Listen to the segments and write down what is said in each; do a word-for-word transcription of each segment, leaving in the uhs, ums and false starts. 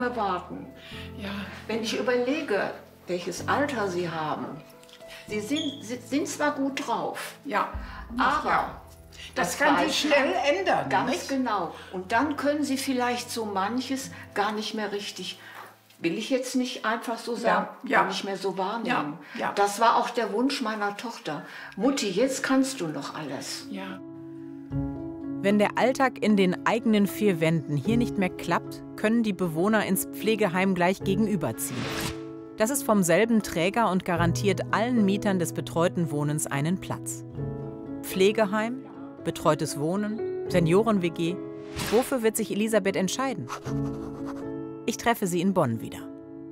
Warten. Ja. Wenn ich überlege, welches Alter Sie haben, Sie sind, Sie sind zwar gut drauf, ja, aber ja. Das, das kann sich schnell ändern. Ganz nicht? genau. Und dann können Sie vielleicht so manches gar nicht mehr richtig, will ich jetzt nicht einfach so sagen, ja, ja. gar nicht mehr so wahrnehmen. Ja, ja. Das war auch der Wunsch meiner Tochter. Mutti, jetzt kannst du noch alles. Ja. Wenn der Alltag in den eigenen vier Wänden hier nicht mehr klappt, können die Bewohner ins Pflegeheim gleich gegenüberziehen. Das ist vom selben Träger und garantiert allen Mietern des betreuten Wohnens einen Platz. Pflegeheim, betreutes Wohnen, Senioren-W G. Wofür wird sich Elisabeth entscheiden? Ich treffe sie in Bonn wieder.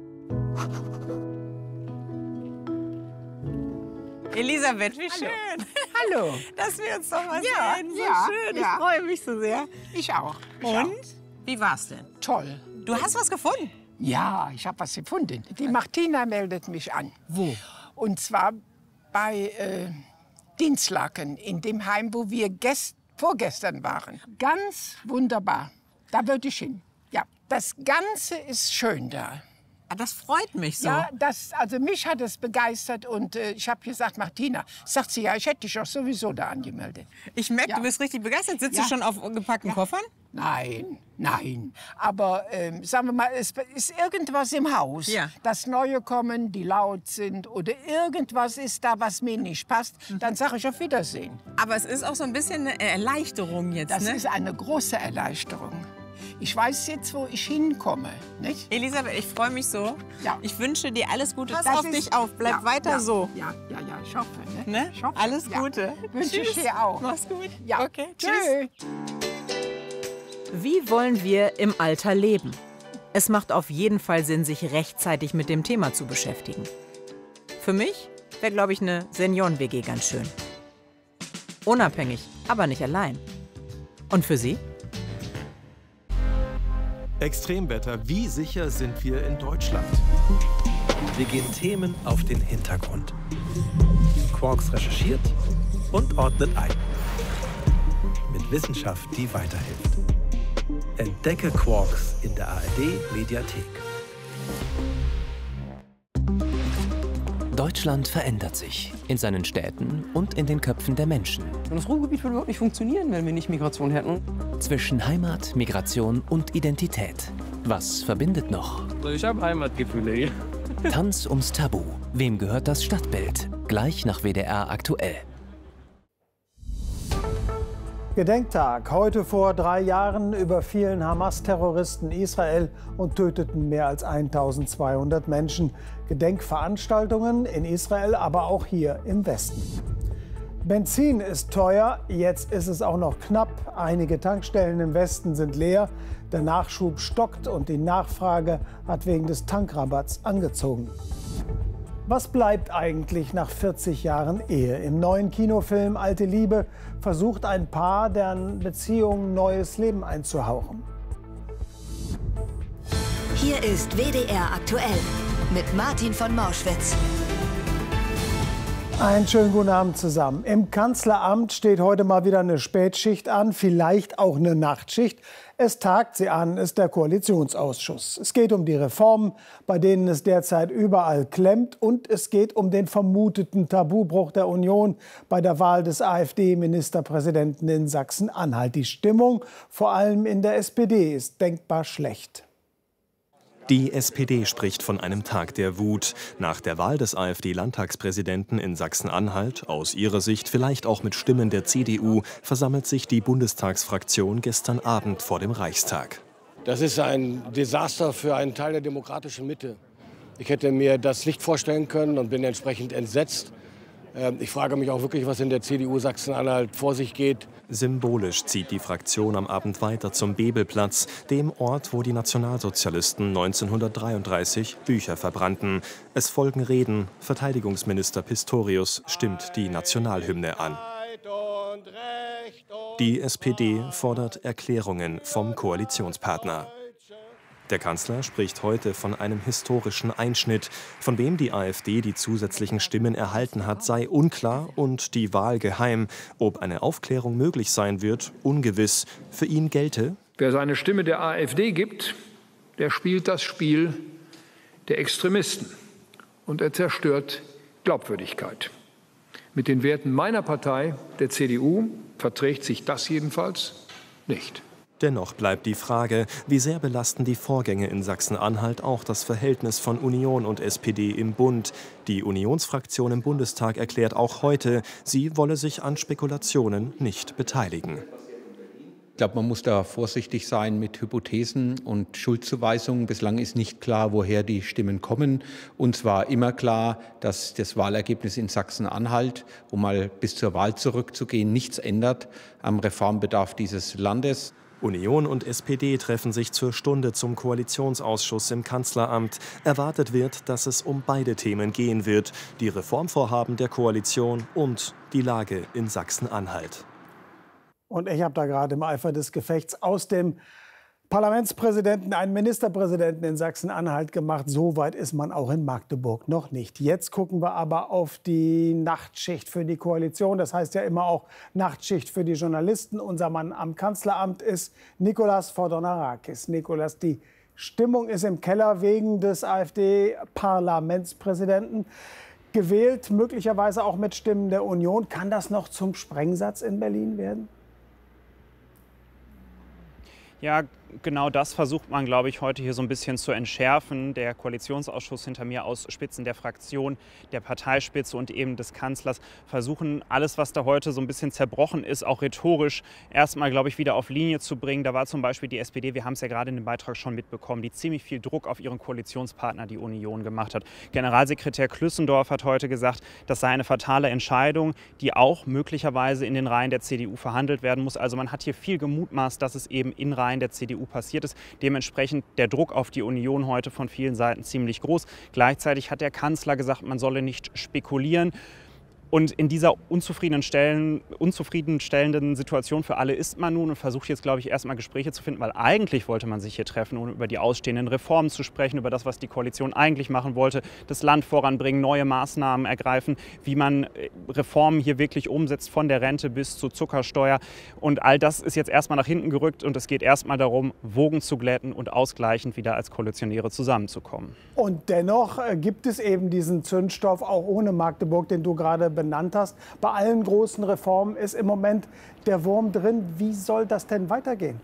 Elisabeth, wie schön. Hallo. Dass wir uns doch mal ja, sehen. So ja, schön. Ich ja. freue mich so sehr. Ich auch. Ich Und? Auch. Wie war's denn? Toll. Du hast was gefunden? Ja, ich habe was gefunden. Die Martina meldet mich an. Wo? Und zwar bei äh, Dinslaken, in dem Heim, wo wir gest vorgestern waren. Ganz wunderbar. Da würde ich hin. Ja, das Ganze ist schön da. Das freut mich so. Ja, das, also mich hat es begeistert und äh, ich habe gesagt, Martina, sagt sie, ja, ich hätte dich auch sowieso da angemeldet. Ich merke, ja. du bist richtig begeistert. Sitzt ja. du schon auf gepackten ja. Koffern? Nein, nein. Aber ähm, sagen wir mal, es ist irgendwas im Haus, ja. dass neue kommen, die laut sind oder irgendwas ist da, was mir nicht passt, mhm. dann sage ich auf Wiedersehen. Aber es ist auch so ein bisschen eine Erleichterung jetzt, Das ne? ist eine große Erleichterung. Ich weiß jetzt, wo ich hinkomme, nicht? Elisabeth, ich freue mich so. Ja. Ich wünsche dir alles Gute. Pass Das auf ist, dich auf. Bleib ja, weiter ja, so. Ja, ja, ja, ich hoffe. Ne? Ne? Ich hoffe. Alles ja. Gute. Wünsche ich dir auch. Mach's gut. Ja. Okay. Tschüss. Wie wollen wir im Alter leben? Es macht auf jeden Fall Sinn, sich rechtzeitig mit dem Thema zu beschäftigen. Für mich wäre, glaube ich, eine Senioren-W G ganz schön. Unabhängig, aber nicht allein. Und für Sie? Extremwetter, wie sicher sind wir in Deutschland? Wir gehen Themen auf den Hintergrund. Quarks recherchiert und ordnet ein. Mit Wissenschaft, die weiterhilft. Entdecke Quarks in der A R D-Mediathek. Deutschland verändert sich in seinen Städten und in den Köpfen der Menschen. Und das Ruhrgebiet würde überhaupt nicht funktionieren, wenn wir nicht Migration hätten. Zwischen Heimat, Migration und Identität. Was verbindet noch? Ich habe Heimatgefühle hier. Tanz ums Tabu. Wem gehört das Stadtbild? Gleich nach W D R aktuell. Gedenktag. Heute vor drei Jahren überfielen Hamas-Terroristen Israel und töteten mehr als eintausendzweihundert Menschen. Gedenkveranstaltungen in Israel, aber auch hier im Westen. Benzin ist teuer, jetzt ist es auch noch knapp. Einige Tankstellen im Westen sind leer. Der Nachschub stockt und die Nachfrage hat wegen des Tankrabatts angezogen. Was bleibt eigentlich nach vierzig Jahren Ehe? Im neuen Kinofilm Alte Liebe versucht ein Paar, deren Beziehung neues Leben einzuhauchen. Hier ist W D R aktuell mit Martin von Mauschwitz. Einen schönen guten Abend zusammen. Im Kanzleramt steht heute mal wieder eine Spätschicht an, vielleicht auch eine Nachtschicht. Es tagt, Sie ahnen es, der Koalitionsausschuss. Es geht um die Reformen, bei denen es derzeit überall klemmt. Und es geht um den vermuteten Tabubruch der Union bei der Wahl des AfD-Ministerpräsidenten in Sachsen-Anhalt. Die Stimmung, vor allem in der S P D, ist denkbar schlecht. Die S P D spricht von einem Tag der Wut. Nach der Wahl des AfD-Landtagspräsidenten in Sachsen-Anhalt, aus ihrer Sicht vielleicht auch mit Stimmen der C D U, versammelt sich die Bundestagsfraktion gestern Abend vor dem Reichstag. Das ist ein Desaster für einen Teil der demokratischen Mitte. Ich hätte mir das nicht vorstellen können und bin entsprechend entsetzt. Ich frage mich auch wirklich, was in der C D U Sachsen-Anhalt vor sich geht. Symbolisch zieht die Fraktion am Abend weiter zum Bebelplatz, dem Ort, wo die Nationalsozialisten neunzehnhundertdreiunddreißig Bücher verbrannten. Es folgen Reden. Verteidigungsminister Pistorius stimmt die Nationalhymne an. Die S P D fordert Erklärungen vom Koalitionspartner. Der Kanzler spricht heute von einem historischen Einschnitt. Von wem die AfD die zusätzlichen Stimmen erhalten hat, sei unklar und die Wahl geheim. Ob eine Aufklärung möglich sein wird, ungewiss. Für ihn gelte: Wer seine Stimme der AfD gibt, der spielt das Spiel der Extremisten und er zerstört Glaubwürdigkeit. Mit den Werten meiner Partei, der C D U, verträgt sich das jedenfalls nicht. Dennoch bleibt die Frage, wie sehr belasten die Vorgänge in Sachsen-Anhalt auch das Verhältnis von Union und S P D im Bund. Die Unionsfraktion im Bundestag erklärt auch heute, sie wolle sich an Spekulationen nicht beteiligen. Ich glaube, man muss da vorsichtig sein mit Hypothesen und Schuldzuweisungen. Bislang ist nicht klar, woher die Stimmen kommen. Uns war immer klar, dass das Wahlergebnis in Sachsen-Anhalt, um mal bis zur Wahl zurückzugehen, nichts ändert am Reformbedarf dieses Landes. Union und S P D treffen sich zur Stunde zum Koalitionsausschuss im Kanzleramt. Erwartet wird, dass es um beide Themen gehen wird: die Reformvorhaben der Koalition und die Lage in Sachsen-Anhalt. Und ich habe da gerade im Eifer des Gefechts aus dem Parlamentspräsidenten einen Ministerpräsidenten in Sachsen-Anhalt gemacht. So weit ist man auch in Magdeburg noch nicht. Jetzt gucken wir aber auf die Nachtschicht für die Koalition. Das heißt ja immer auch Nachtschicht für die Journalisten. Unser Mann am Kanzleramt ist Nikolaos Fordonarakis. Nikolaos, die Stimmung ist im Keller wegen des AfD-Parlamentspräsidenten. Gewählt, möglicherweise auch mit Stimmen der Union. Kann das noch zum Sprengsatz in Berlin werden? Ja, genau das versucht man, glaube ich, heute hier so ein bisschen zu entschärfen. Der Koalitionsausschuss hinter mir aus Spitzen der Fraktion, der Parteispitze und eben des Kanzlers versuchen, alles, was da heute so ein bisschen zerbrochen ist, auch rhetorisch erstmal, glaube ich, wieder auf Linie zu bringen. Da war zum Beispiel die S P D, wir haben es ja gerade in dem Beitrag schon mitbekommen, die ziemlich viel Druck auf ihren Koalitionspartner, die Union, gemacht hat. Generalsekretär Klüssendorf hat heute gesagt, das sei eine fatale Entscheidung, die auch möglicherweise in den Reihen der C D U verhandelt werden muss. Also man hat hier viel gemutmaßt, dass es eben in Reihen der C D U passiert ist. Dementsprechend der Druck auf die Union heute von vielen Seiten ziemlich groß. Gleichzeitig hat der Kanzler gesagt, man solle nicht spekulieren. Und in dieser unzufriedenstellenden, unzufriedenstellenden Situation für alle ist man nun und versucht jetzt, glaube ich, erstmal Gespräche zu finden, weil eigentlich wollte man sich hier treffen, um über die ausstehenden Reformen zu sprechen, über das, was die Koalition eigentlich machen wollte, das Land voranbringen, neue Maßnahmen ergreifen, wie man Reformen hier wirklich umsetzt, von der Rente bis zur Zuckersteuer. Und all das ist jetzt erstmal nach hinten gerückt und es geht erstmal darum, Wogen zu glätten und ausgleichend wieder als Koalitionäre zusammenzukommen. Und dennoch gibt es eben diesen Zündstoff auch ohne Magdeburg, den du gerade benannt hast. Bei allen großen Reformen ist im Moment der Wurm drin. Wie soll das denn weitergehen?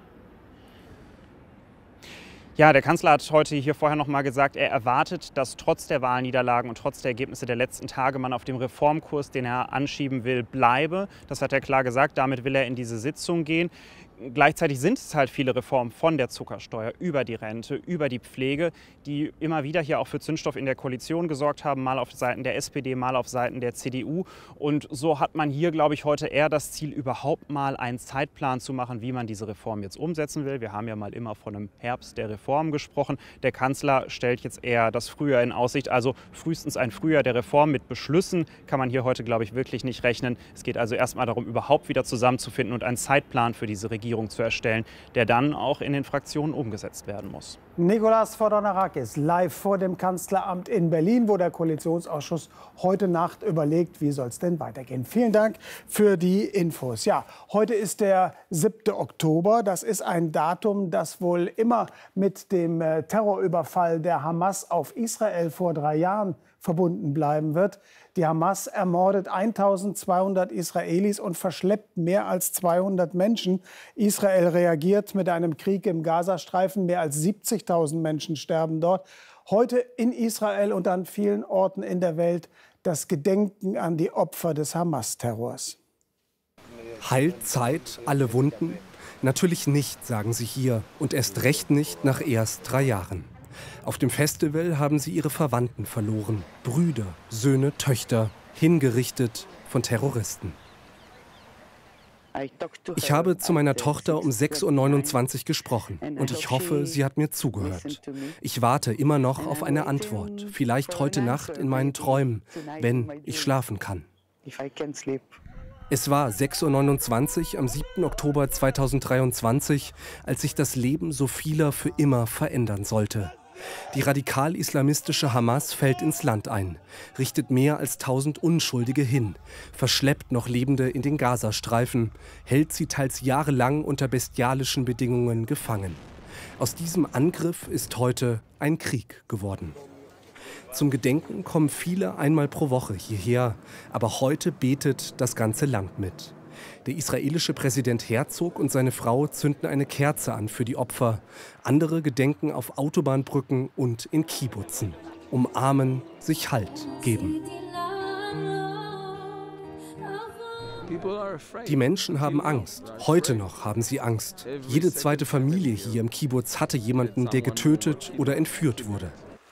Ja, der Kanzler hat heute hier vorher noch mal gesagt, er erwartet, dass trotz der Wahlniederlagen und trotz der Ergebnisse der letzten Tage man auf dem Reformkurs, den er anschieben will, bleibe. Das hat er klar gesagt. Damit will er in diese Sitzung gehen. Gleichzeitig sind es halt viele Reformen von der Zuckersteuer über die Rente, über die Pflege, die immer wieder hier auch für Zündstoff in der Koalition gesorgt haben, mal auf Seiten der S P D, mal auf Seiten der C D U. Und so hat man hier, glaube ich, heute eher das Ziel, überhaupt mal einen Zeitplan zu machen, wie man diese Reform jetzt umsetzen will. Wir haben ja mal immer von einem Herbst der Reform gesprochen. Der Kanzler stellt jetzt eher das Frühjahr in Aussicht, also frühestens ein Frühjahr der Reform. Mit Beschlüssen kann man hier heute, glaube ich, wirklich nicht rechnen. Es geht also erstmal darum, überhaupt wieder zusammenzufinden und einen Zeitplan für diese Regierung zu erstellen, der dann auch in den Fraktionen umgesetzt werden muss. Nikolaos Fordonarakis live vor dem Kanzleramt in Berlin, wo der Koalitionsausschuss heute Nacht überlegt, wie soll es denn weitergehen. Vielen Dank für die Infos. Ja, heute ist der siebte Oktober. Das ist ein Datum, das wohl immer mit dem Terrorüberfall der Hamas auf Israel vor drei Jahren verbunden bleiben wird. Die Hamas ermordet eintausendzweihundert Israelis und verschleppt mehr als zweihundert Menschen. Israel reagiert mit einem Krieg im Gazastreifen. Mehr als siebzigtausend Menschen sterben dort. Heute in Israel und an vielen Orten in der Welt das Gedenken an die Opfer des Hamas-Terrors. Heilt Zeit alle Wunden? Natürlich nicht, sagen sie hier. Und erst recht nicht nach erst drei Jahren. Auf dem Festival haben sie ihre Verwandten verloren. Brüder, Söhne, Töchter, hingerichtet von Terroristen. Ich habe zu meiner Tochter um sechs Uhr neunundzwanzig gesprochen und ich hoffe, sie hat mir zugehört. Ich warte immer noch auf eine Antwort, vielleicht heute Nacht in meinen Träumen, wenn ich schlafen kann. Es war sechs Uhr neunundzwanzig am siebten Oktober zweitausenddreiundzwanzig, als sich das Leben so vieler für immer verändern sollte. Die radikal-islamistische Hamas fällt ins Land ein, richtet mehr als tausend Unschuldige hin, verschleppt noch Lebende in den Gazastreifen, hält sie teils jahrelang unter bestialischen Bedingungen gefangen. Aus diesem Angriff ist heute ein Krieg geworden. Zum Gedenken kommen viele einmal pro Woche hierher, aber heute betet das ganze Land mit. Der israelische Präsident Herzog und seine Frau zünden eine Kerze an für die Opfer. Andere gedenken auf Autobahnbrücken und in Kibbutzen. Umarmen, sich Halt geben. Die Menschen haben Angst. Heute noch haben sie Angst. Jede zweite Familie hier im Kibbutz hatte jemanden, der getötet oder entführt wurde.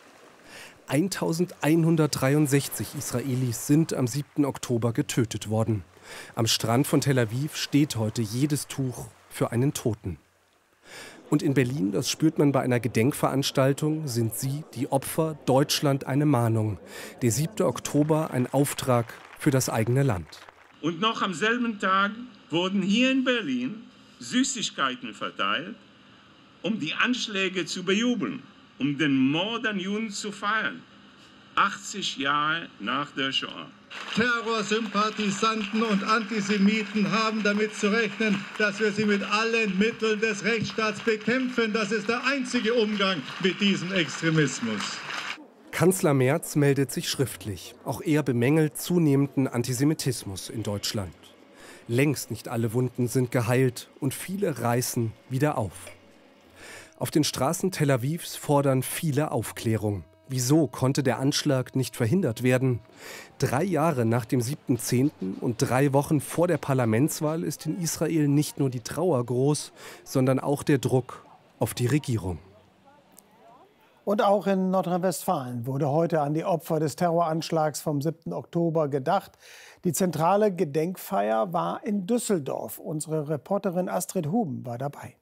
eintausendeinhundertdreiundsechzig Israelis sind am siebten Oktober getötet worden. Am Strand von Tel Aviv steht heute jedes Tuch für einen Toten. Und in Berlin, das spürt man bei einer Gedenkveranstaltung, sind sie, die Opfer, Deutschland eine Mahnung. Der siebte Oktober ein Auftrag für das eigene Land. Und noch am selben Tag wurden hier in Berlin Süßigkeiten verteilt, um die Anschläge zu bejubeln, um den Mord an Juden zu feiern. achtzig Jahre nach der Shoah. Terrorsympathisanten und Antisemiten haben damit zu rechnen, dass wir sie mit allen Mitteln des Rechtsstaats bekämpfen. Das ist der einzige Umgang mit diesem Extremismus. Kanzler Merz meldet sich schriftlich. Auch er bemängelt zunehmenden Antisemitismus in Deutschland. Längst nicht alle Wunden sind geheilt und viele reißen wieder auf. Auf den Straßen Tel Avivs fordern viele Aufklärung. Wieso konnte der Anschlag nicht verhindert werden? Drei Jahre nach dem siebten zehnten und drei Wochen vor der Parlamentswahl ist in Israel nicht nur die Trauer groß, sondern auch der Druck auf die Regierung. Und auch in Nordrhein-Westfalen wurde heute an die Opfer des Terroranschlags vom siebten Oktober gedacht. Die zentrale Gedenkfeier war in Düsseldorf. Unsere Reporterin Astrid Huben war dabei.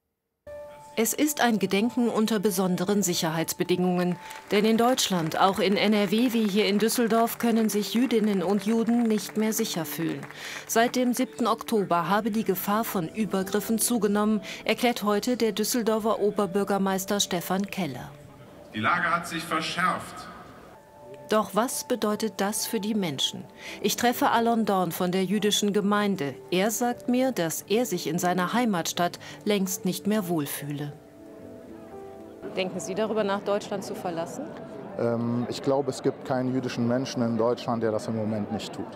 Es ist ein Gedenken unter besonderen Sicherheitsbedingungen. Denn in Deutschland, auch in N R W wie hier in Düsseldorf, können sich Jüdinnen und Juden nicht mehr sicher fühlen. Seit dem siebten Oktober habe die Gefahr von Übergriffen zugenommen, erklärt heute der Düsseldorfer Oberbürgermeister Stefan Keller. Die Lage hat sich verschärft. Doch was bedeutet das für die Menschen? Ich treffe Alon Dorn von der jüdischen Gemeinde. Er sagt mir, dass er sich in seiner Heimatstadt längst nicht mehr wohlfühle. Denken Sie darüber nach, Deutschland zu verlassen? Ähm, ich glaube, es gibt keinen jüdischen Menschen in Deutschland, der das im Moment nicht tut.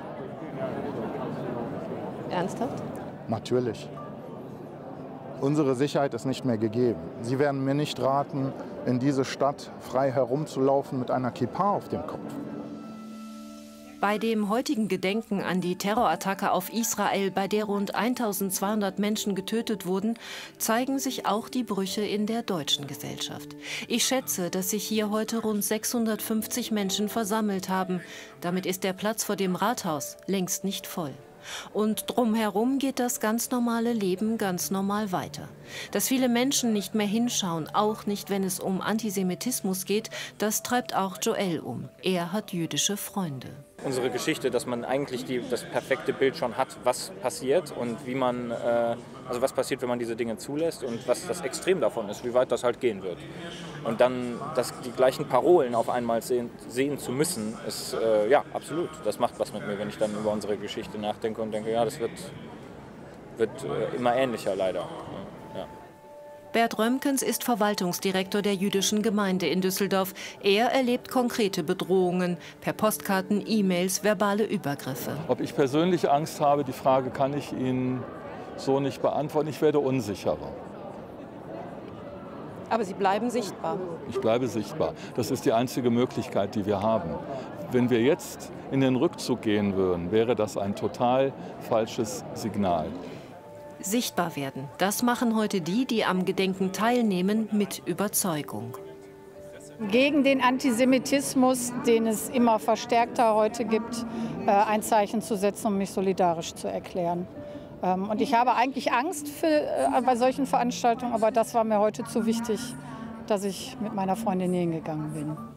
Ernsthaft? Natürlich. Unsere Sicherheit ist nicht mehr gegeben. Sie werden mir nicht raten, in diese Stadt frei herumzulaufen mit einer Kippa auf dem Kopf. Bei dem heutigen Gedenken an die Terrorattacke auf Israel, bei der rund eintausendzweihundert Menschen getötet wurden, zeigen sich auch die Brüche in der deutschen Gesellschaft. Ich schätze, dass sich hier heute rund sechshundertfünfzig Menschen versammelt haben. Damit ist der Platz vor dem Rathaus längst nicht voll. Und drumherum geht das ganz normale Leben ganz normal weiter. Dass viele Menschen nicht mehr hinschauen, auch nicht, wenn es um Antisemitismus geht, das treibt auch Joel um. Er hat jüdische Freunde. Unsere Geschichte, dass man eigentlich die, das perfekte Bild schon hat, was passiert und wie man, äh, also was passiert, wenn man diese Dinge zulässt und was das Extrem davon ist, wie weit das halt gehen wird. Und dann das, die gleichen Parolen auf einmal sehen, sehen zu müssen, ist äh, ja absolut. Das macht was mit mir, wenn ich dann über unsere Geschichte nachdenke und denke, ja, das wird, wird äh, immer ähnlicher leider. Ja. Bert Römkens ist Verwaltungsdirektor der jüdischen Gemeinde in Düsseldorf. Er erlebt konkrete Bedrohungen per Postkarten, E-Mails, verbale Übergriffe. Ob ich persönlich Angst habe, die Frage kann ich Ihnen so nicht beantworten. Ich werde unsicherer. Aber Sie bleiben sichtbar. Ich bleibe sichtbar. Das ist die einzige Möglichkeit, die wir haben. Wenn wir jetzt in den Rückzug gehen würden, wäre das ein total falsches Signal. Sichtbar werden, das machen heute die, die am Gedenken teilnehmen, mit Überzeugung. Gegen den Antisemitismus, den es immer verstärkter heute gibt, ein Zeichen zu setzen, um mich solidarisch zu erklären. Und ich habe eigentlich Angst für, bei solchen Veranstaltungen, aber das war mir heute zu wichtig, dass ich mit meiner Freundin hingegangen bin.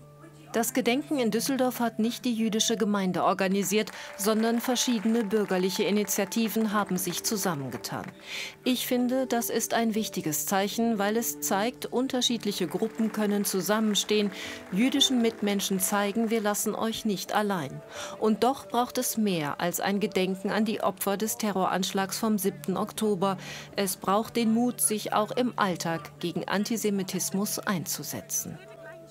Das Gedenken in Düsseldorf hat nicht die jüdische Gemeinde organisiert, sondern verschiedene bürgerliche Initiativen haben sich zusammengetan. Ich finde, das ist ein wichtiges Zeichen, weil es zeigt, unterschiedliche Gruppen können zusammenstehen, jüdischen Mitmenschen zeigen, wir lassen euch nicht allein. Und doch braucht es mehr als ein Gedenken an die Opfer des Terroranschlags vom siebten Oktober. Es braucht den Mut, sich auch im Alltag gegen Antisemitismus einzusetzen.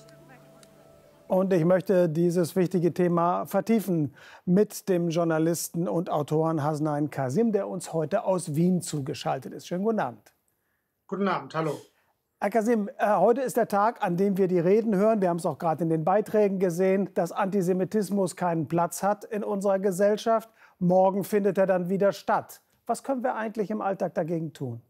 Und ich möchte dieses wichtige Thema vertiefen mit dem Journalisten und Autoren Hasnain Kasim, der uns heute aus Wien zugeschaltet ist. Schönen guten Abend. Guten Abend, hallo. Herr Kasim, äh, heute ist der Tag, an dem wir die Reden hören. Wir haben es auch gerade in den Beiträgen gesehen, dass Antisemitismus keinen Platz hat in unserer Gesellschaft. Morgen findet er dann wieder statt. Was können wir eigentlich im Alltag dagegen tun?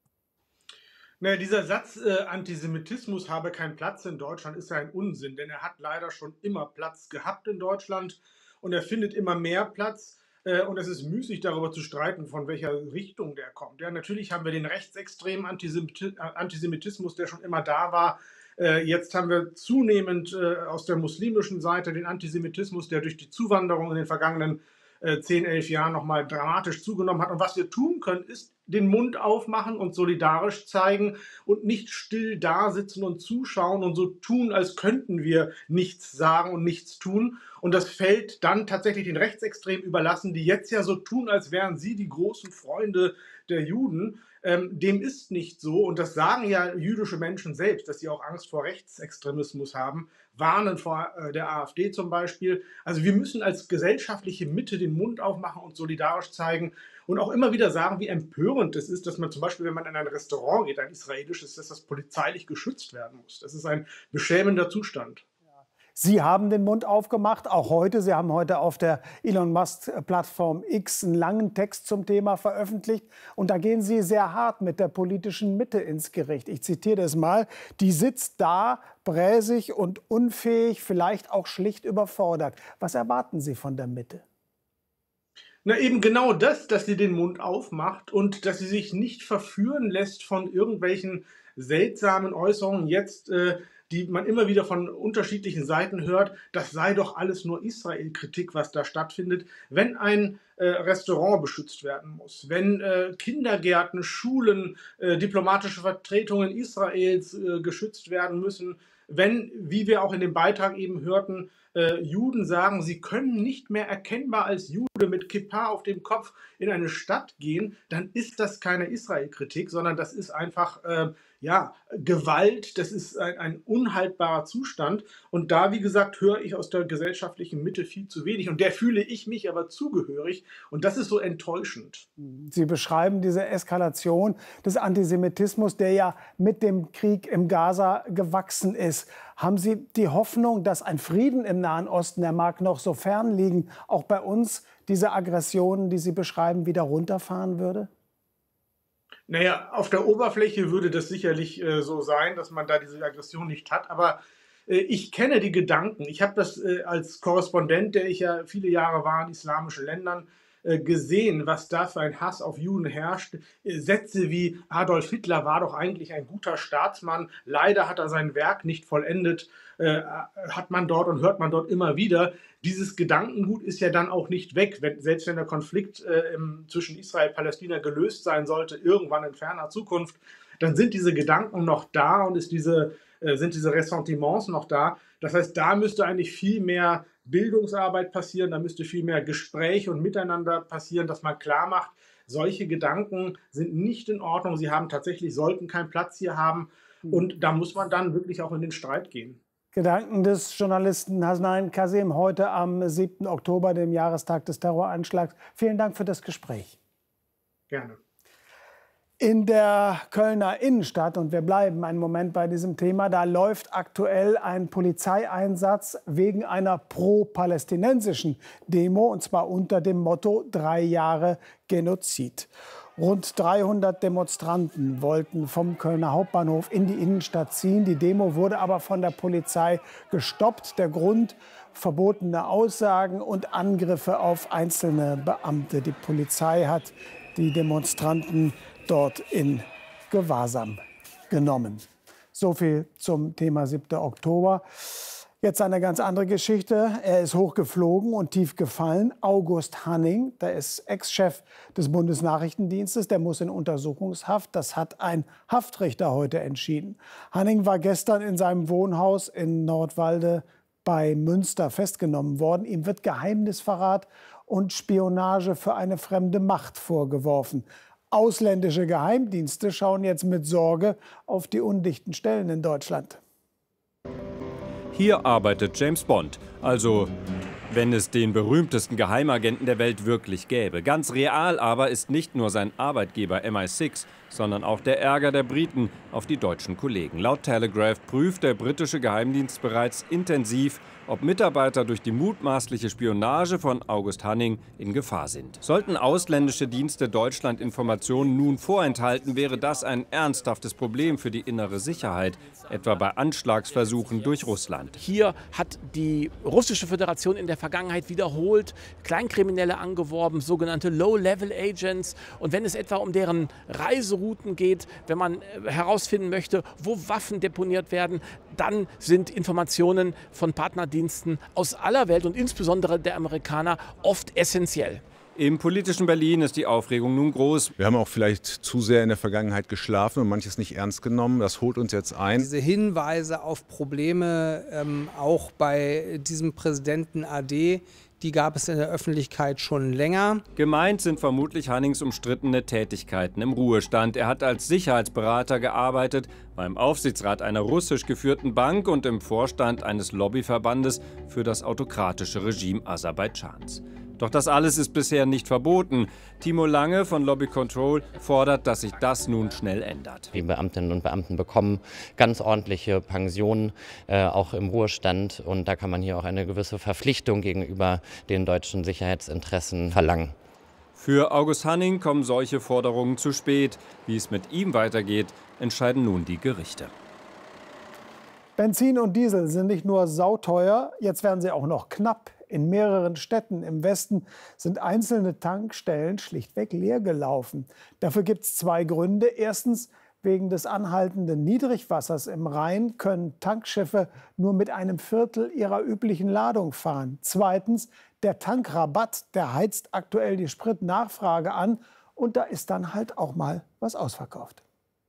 Naja, dieser Satz, äh, Antisemitismus habe keinen Platz in Deutschland, ist ja ein Unsinn, denn er hat leider schon immer Platz gehabt in Deutschland und er findet immer mehr Platz. Äh, und es ist müßig, darüber zu streiten, von welcher Richtung der kommt. Ja, natürlich haben wir den rechtsextremen Antisemitismus, der schon immer da war. Äh, jetzt haben wir zunehmend äh, aus der muslimischen Seite den Antisemitismus, der durch die Zuwanderung in den vergangenen zehn, elf Jahren noch mal dramatisch zugenommen hat. Und was wir tun können, ist den Mund aufmachen und solidarisch zeigen und nicht still da sitzen und zuschauen und so tun, als könnten wir nichts sagen und nichts tun. Und das Feld dann tatsächlich den Rechtsextremen überlassen, die jetzt ja so tun, als wären sie die großen Freunde der Juden. Ähm, dem ist nicht so. Und das sagen ja jüdische Menschen selbst, dass sie auch Angst vor Rechtsextremismus haben, warnen vor äh, der AfD zum Beispiel. Also wir müssen als gesellschaftliche Mitte den Mund aufmachen und solidarisch zeigen und auch immer wieder sagen, wie empörend es ist, dass man zum Beispiel, wenn man in ein Restaurant geht, ein israelisches, dass das polizeilich geschützt werden muss. Das ist ein beschämender Zustand. Sie haben den Mund aufgemacht, auch heute. Sie haben heute auf der Elon Musk-Plattform X einen langen Text zum Thema veröffentlicht. Und da gehen Sie sehr hart mit der politischen Mitte ins Gericht. Ich zitiere das mal. Die sitzt da, bräsig und unfähig, vielleicht auch schlicht überfordert. Was erwarten Sie von der Mitte? Na eben genau das, dass sie den Mund aufmacht und dass sie sich nicht verführen lässt von irgendwelchen seltsamen Äußerungen jetzt, äh, die man immer wieder von unterschiedlichen Seiten hört, das sei doch alles nur Israel-Kritik, was da stattfindet. Wenn ein äh, Restaurant beschützt werden muss, wenn äh, Kindergärten, Schulen, äh, diplomatische Vertretungen Israels äh, geschützt werden müssen, wenn, wie wir auch in dem Beitrag eben hörten, äh, Juden sagen, sie können nicht mehr erkennbar als Jude mit Kippa auf dem Kopf in eine Stadt gehen, dann ist das keine Israel-Kritik, sondern das ist einfach äh, ja, Gewalt, das ist ein, ein unhaltbarer Zustand. Und da, wie gesagt, höre ich aus der gesellschaftlichen Mitte viel zu wenig. Und der fühle ich mich aber zugehörig. Und das ist so enttäuschend. Sie beschreiben diese Eskalation des Antisemitismus, der ja mit dem Krieg im Gaza gewachsen ist. Haben Sie die Hoffnung, dass ein Frieden im Nahen Osten, der mag noch so fern liegen, auch bei uns diese Aggressionen, die Sie beschreiben, wieder runterfahren würde? Naja, auf der Oberfläche würde das sicherlich äh, so sein, dass man da diese Aggression nicht hat. Aber äh, ich kenne die Gedanken. Ich habe das äh, als Korrespondent, der ich ja viele Jahre war in islamischen Ländern, äh, gesehen, was da für ein Hass auf Juden herrscht. Äh, Sätze wie Adolf Hitler war doch eigentlich ein guter Staatsmann. Leider hat er sein Werk nicht vollendet. Äh, hat man dort und hört man dort immer wieder. Dieses Gedankengut ist ja dann auch nicht weg, wenn, selbst wenn der Konflikt äh, im, zwischen Israel und Palästina gelöst sein sollte, irgendwann in ferner Zukunft, dann sind diese Gedanken noch da und ist diese, äh, sind diese Ressentiments noch da. Das heißt, da müsste eigentlich viel mehr Bildungsarbeit passieren, da müsste viel mehr Gespräch und Miteinander passieren, dass man klar macht, solche Gedanken sind nicht in Ordnung, sie haben tatsächlich, sollten keinen Platz hier haben und da muss man dann wirklich auch in den Streit gehen. Gedanken des Journalisten Hasnain Kasim heute am siebten Oktober, dem Jahrestag des Terroranschlags. Vielen Dank für das Gespräch. Gerne. In der Kölner Innenstadt, und wir bleiben einen Moment bei diesem Thema, da läuft aktuell ein Polizeieinsatz wegen einer pro-palästinensischen Demo, und zwar unter dem Motto drei Jahre Genozid. Rund dreihundert Demonstranten wollten vom Kölner Hauptbahnhof in die Innenstadt ziehen. Die Demo wurde aber von der Polizei gestoppt. Der Grund: verbotene Aussagen und Angriffe auf einzelne Beamte. Die Polizei hat die Demonstranten dort in Gewahrsam genommen. So viel zum Thema siebter Oktober. Jetzt eine ganz andere Geschichte. Er ist hochgeflogen und tief gefallen. August Hanning, der ist Ex-Chef des Bundesnachrichtendienstes, der muss in Untersuchungshaft. Das hat ein Haftrichter heute entschieden. Hanning war gestern in seinem Wohnhaus in Nordwalde bei Münster festgenommen worden. Ihm wird Geheimnisverrat und Spionage für eine fremde Macht vorgeworfen. Ausländische Geheimdienste schauen jetzt mit Sorge auf die undichten Stellen in Deutschland. Hier arbeitet James Bond, also wenn es den berühmtesten Geheimagenten der Welt wirklich gäbe. Ganz real aber ist nicht nur sein Arbeitgeber M I sechs, sondern auch der Ärger der Briten auf die deutschen Kollegen. Laut Telegraph prüft der britische Geheimdienst bereits intensiv, ob Mitarbeiter durch die mutmaßliche Spionage von August Hanning in Gefahr sind. Sollten ausländische Dienste Deutschland Informationen nun vorenthalten, wäre das ein ernsthaftes Problem für die innere Sicherheit, etwa bei Anschlagsversuchen durch Russland. Hier hat die russische Föderation in der Vergangenheit wiederholt Kleinkriminelle angeworben, sogenannte Low-Level-Agents. Und wenn es etwa um deren Reiserouten geht, wenn man herausfinden möchte, wo Waffen deponiert werden, dann sind Informationen von Partnerdiensten aus aller Welt und insbesondere der Amerikaner oft essentiell. Im politischen Berlin ist die Aufregung nun groß. Wir haben auch vielleicht zu sehr in der Vergangenheit geschlafen und manches nicht ernst genommen. Das holt uns jetzt ein. Diese Hinweise auf Probleme, ähm, auch bei diesem Präsidenten A D, die gab es in der Öffentlichkeit schon länger. Gemeint sind vermutlich Hannings umstrittene Tätigkeiten im Ruhestand. Er hat als Sicherheitsberater gearbeitet, war im Aufsichtsrat einer russisch geführten Bank und im Vorstand eines Lobbyverbandes für das autokratische Regime Aserbaidschans. Doch das alles ist bisher nicht verboten. Timo Lange von Lobby Control fordert, dass sich das nun schnell ändert. Die Beamtinnen und Beamten bekommen ganz ordentliche Pensionen, äh, auch im Ruhestand. Und da kann man hier auch eine gewisse Verpflichtung gegenüber den deutschen Sicherheitsinteressen verlangen. Für August Hanning kommen solche Forderungen zu spät. Wie es mit ihm weitergeht, entscheiden nun die Gerichte. Benzin und Diesel sind nicht nur sauteuer, jetzt werden sie auch noch knapp. In mehreren Städten im Westen sind einzelne Tankstellen schlichtweg leer gelaufen. Dafür gibt es zwei Gründe. Erstens, wegen des anhaltenden Niedrigwassers im Rhein können Tankschiffe nur mit einem Viertel ihrer üblichen Ladung fahren. Zweitens, der Tankrabatt, der heizt aktuell die Spritnachfrage an. Und da ist dann halt auch mal was ausverkauft.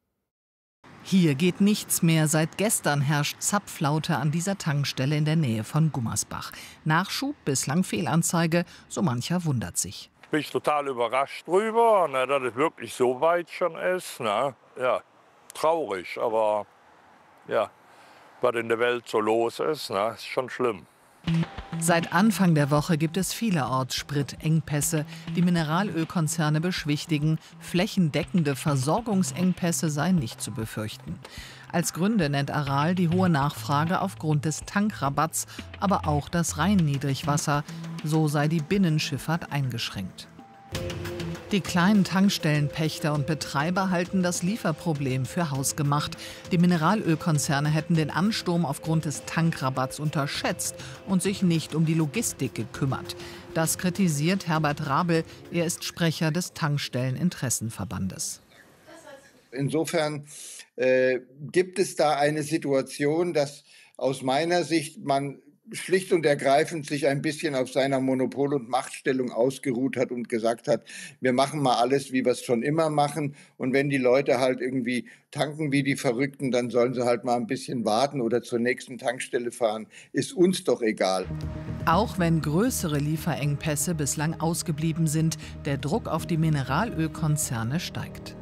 Hier geht nichts mehr. Seit gestern herrscht Zapflaute an dieser Tankstelle in der Nähe von Gummersbach. Nachschub, bislang Fehlanzeige, so mancher wundert sich. Bin ich total überrascht drüber, ne, dass es wirklich so weit schon ist. Ne? Ja, traurig, aber ja, was in der Welt so los ist, ne, ist schon schlimm. Seit Anfang der Woche gibt es vielerorts Spritengpässe. Die Mineralölkonzerne beschwichtigen, flächendeckende Versorgungsengpässe seien nicht zu befürchten. Als Gründe nennt Aral die hohe Nachfrage aufgrund des Tankrabatts, aber auch das Rheinniedrigwasser. So sei die Binnenschifffahrt eingeschränkt. Die kleinen Tankstellenpächter und Betreiber halten das Lieferproblem für hausgemacht. Die Mineralölkonzerne hätten den Ansturm aufgrund des Tankrabatts unterschätzt und sich nicht um die Logistik gekümmert. Das kritisiert Herbert Rabel. Er ist Sprecher des Tankstelleninteressenverbandes. Insofern äh, gibt es da eine Situation, dass aus meiner Sicht man schlicht und ergreifend sich ein bisschen auf seiner Monopol- und Machtstellung ausgeruht hat und gesagt hat, wir machen mal alles, wie wir es schon immer machen. Und wenn die Leute halt irgendwie tanken wie die Verrückten, dann sollen sie halt mal ein bisschen warten oder zur nächsten Tankstelle fahren. Ist uns doch egal. Auch wenn größere Lieferengpässe bislang ausgeblieben sind, der Druck auf die Mineralölkonzerne steigt.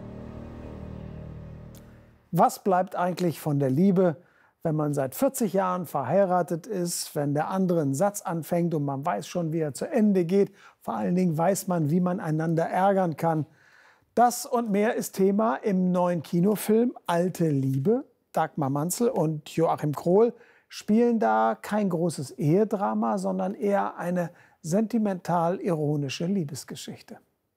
Was bleibt eigentlich von der Liebe, wenn man seit vierzig Jahren verheiratet ist, wenn der andere einen Satz anfängt und man weiß schon, wie er zu Ende geht? Vor allen Dingen weiß man, wie man einander ärgern kann. Das und mehr ist Thema im neuen Kinofilm Alte Liebe. Dagmar Manzel und Joachim Krohl spielen da kein großes Ehedrama, sondern eher eine sentimental-ironische Liebesgeschichte.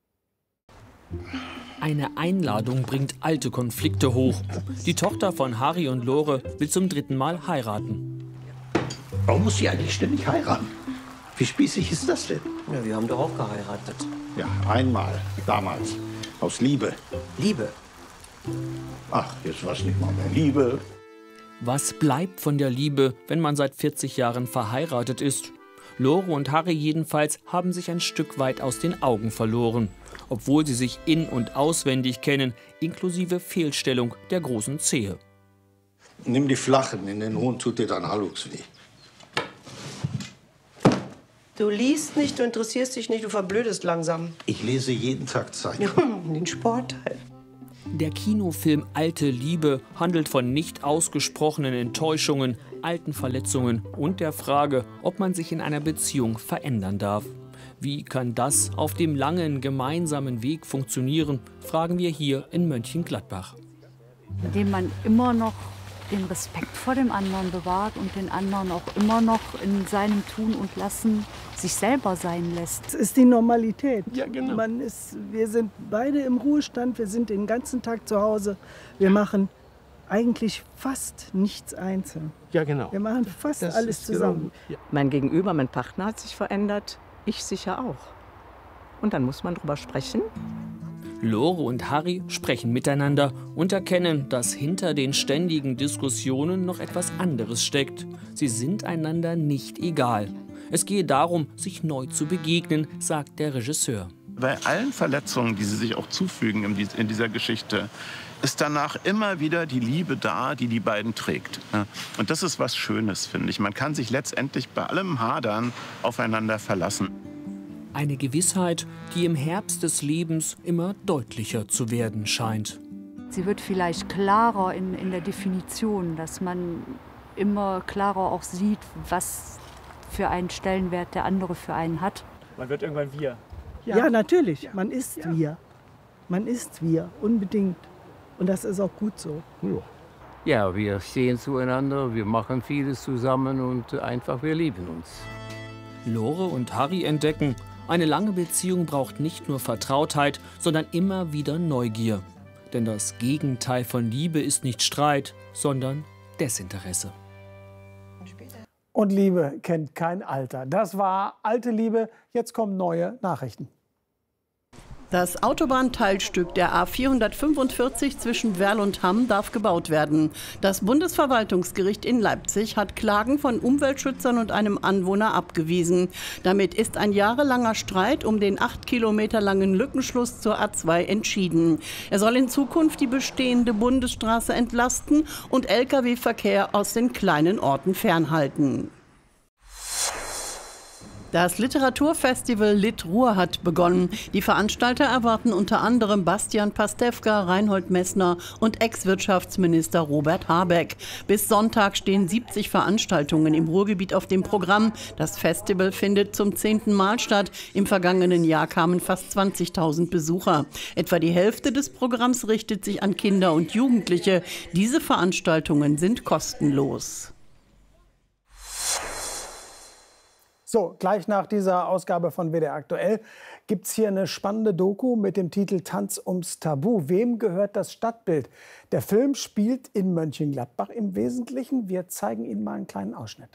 Eine Einladung bringt alte Konflikte hoch. Die Tochter von Harry und Lore will zum dritten Mal heiraten. Warum muss sie eigentlich ständig heiraten? Wie spießig ist das denn? Ja, wir haben doch auch geheiratet. Ja, einmal, damals. Aus Liebe. Liebe? Ach, jetzt war es nicht mal mehr Liebe. Was bleibt von der Liebe, wenn man seit vierzig Jahren verheiratet ist? Lore und Harry jedenfalls haben sich ein Stück weit aus den Augen verloren, obwohl sie sich in- und auswendig kennen, inklusive Fehlstellung der großen Zehe. Nimm die flachen, in den hohen tut dir dann Hallux weh. Du liest nicht, du interessierst dich nicht, du verblödest langsam. Ich lese jeden Tag Zeitung. Ja, den Sportteil. Der Kinofilm Alte Liebe handelt von nicht ausgesprochenen Enttäuschungen, alten Verletzungen und der Frage, ob man sich in einer Beziehung verändern darf. Wie kann das auf dem langen gemeinsamen Weg funktionieren, fragen wir hier in Mönchengladbach. Indem man immer noch den Respekt vor dem anderen bewahrt und den anderen auch immer noch in seinem Tun und Lassen sich selber sein lässt. Es ist die Normalität. Ja, genau. Man ist, wir sind beide im Ruhestand, wir sind den ganzen Tag zu Hause. Wir machen eigentlich fast nichts einzeln. Ja, genau. Wir machen fast Das alles ist zusammen. genau. Mein Gegenüber, mein Partner hat sich verändert, ich sicher auch. Und dann muss man drüber sprechen. Lore und Harry sprechen miteinander und erkennen, dass hinter den ständigen Diskussionen noch etwas anderes steckt. Sie sind einander nicht egal. Es gehe darum, sich neu zu begegnen, sagt der Regisseur. Bei allen Verletzungen, die sie sich auch zufügen in dieser Geschichte, ist danach immer wieder die Liebe da, die die beiden trägt. Und das ist was Schönes, finde ich. Man kann sich letztendlich bei allem Hadern aufeinander verlassen. Eine Gewissheit, die im Herbst des Lebens immer deutlicher zu werden scheint. Sie wird vielleicht klarer in, in der Definition, dass man immer klarer auch sieht, was für einen Stellenwert der andere für einen hat. Man wird irgendwann wir. Ja, ja natürlich. Man ist ja. wir. Man ist wir, unbedingt. Und das ist auch gut so. Ja, wir stehen zueinander, wir machen vieles zusammen und einfach, wir lieben uns. Lore und Harry entdecken, eine lange Beziehung braucht nicht nur Vertrautheit, sondern immer wieder Neugier. Denn das Gegenteil von Liebe ist nicht Streit, sondern Desinteresse. Und Liebe kennt kein Alter. Das war Alte Liebe. Jetzt kommen neue Nachrichten. Das Autobahnteilstück der A vierhundertfünfundvierzig zwischen Werl und Hamm darf gebaut werden. Das Bundesverwaltungsgericht in Leipzig hat Klagen von Umweltschützern und einem Anwohner abgewiesen. Damit ist ein jahrelanger Streit um den acht Kilometer langen Lückenschluss zur A zwei entschieden. Er soll in Zukunft die bestehende Bundesstraße entlasten und L K W-Verkehr aus den kleinen Orten fernhalten. Das Literaturfestival Lit Ruhr hat begonnen. Die Veranstalter erwarten unter anderem Bastian Pastewka, Reinhold Messner und Ex-Wirtschaftsminister Robert Habeck. Bis Sonntag stehen siebzig Veranstaltungen im Ruhrgebiet auf dem Programm. Das Festival findet zum zehnten Mal statt. Im vergangenen Jahr kamen fast zwanzigtausend Besucher. Etwa die Hälfte des Programms richtet sich an Kinder und Jugendliche. Diese Veranstaltungen sind kostenlos. So, gleich nach dieser Ausgabe von W D R Aktuell gibt es hier eine spannende Doku mit dem Titel Tanz ums Tabu. Wem gehört das Stadtbild? Der Film spielt in Mönchengladbach im Wesentlichen. Wir zeigen Ihnen mal einen kleinen Ausschnitt.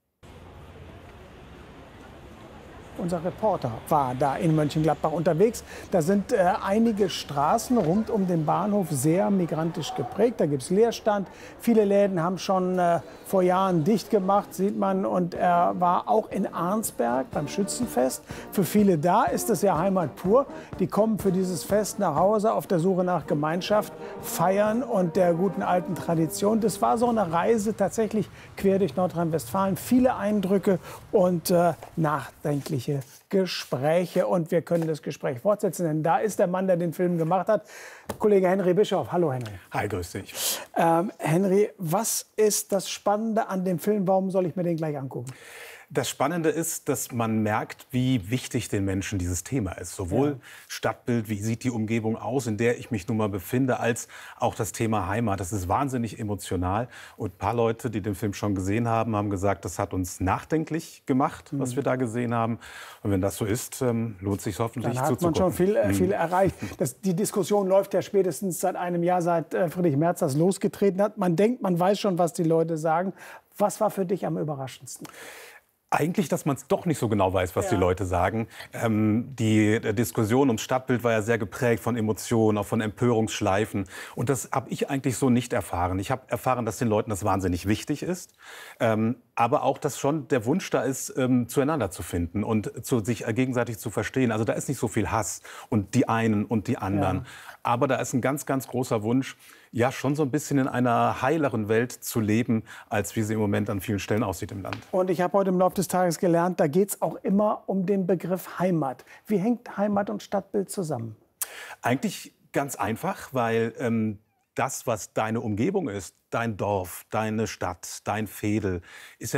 Unser Reporter war da in Mönchengladbach unterwegs. Da sind äh, einige Straßen rund um den Bahnhof sehr migrantisch geprägt. Da gibt es Leerstand. Viele Läden haben schon äh, vor Jahren dicht gemacht, sieht man. Und er war auch in Arnsberg beim Schützenfest. Für viele da ist es ja Heimat pur. Die kommen für dieses Fest nach Hause auf der Suche nach Gemeinschaft, Feiern und der guten alten Tradition. Das war so eine Reise tatsächlich quer durch Nordrhein-Westfalen. Viele Eindrücke und äh, nachdenkliche Gespräche. Und wir können das Gespräch fortsetzen, denn da ist der Mann, der den Film gemacht hat, Kollege Henry Bischof. Hallo Henry. Hi, grüß dich. Ähm, Henry, was ist das Spannende an dem Film? Warum soll ich mir den gleich angucken? Das Spannende ist, dass man merkt, wie wichtig den Menschen dieses Thema ist. Sowohl ja. Stadtbild, wie sieht die Umgebung aus, in der ich mich nun mal befinde, als auch das Thema Heimat. Das ist wahnsinnig emotional. Und ein paar Leute, die den Film schon gesehen haben, haben gesagt, das hat uns nachdenklich gemacht, mhm. was wir da gesehen haben. Und wenn das so ist, ähm, lohnt es sich hoffentlich zuzugucken. Dann hat man schon viel, äh, viel erreicht. Das, die Diskussion läuft ja spätestens seit einem Jahr, seit äh, Friedrich Merz das losgetreten hat. Man denkt, man weiß schon, was die Leute sagen. Was war für dich am überraschendsten? Eigentlich, dass man es doch nicht so genau weiß, was Ja. die Leute sagen. Ähm, die Diskussion ums Stadtbild war ja sehr geprägt von Emotionen, auch von Empörungsschleifen. Und das habe ich eigentlich so nicht erfahren. Ich habe erfahren, dass den Leuten das wahnsinnig wichtig ist. Ähm, aber auch, dass schon der Wunsch da ist, ähm, zueinander zu finden und zu, sich gegenseitig zu verstehen. Also da ist nicht so viel Hass und die einen und die anderen. Ja. Aber da ist ein ganz, ganz großer Wunsch, ja, schon so ein bisschen in einer heileren Welt zu leben, als wie sie im Moment an vielen Stellen aussieht im Land. Und ich habe heute im Laufe des Tages gelernt, da geht es auch immer um den Begriff Heimat. Wie hängt Heimat und Stadtbild zusammen? Eigentlich ganz einfach, weil ähm, das, was deine Umgebung ist, dein Dorf, deine Stadt, dein Veedel, ist ja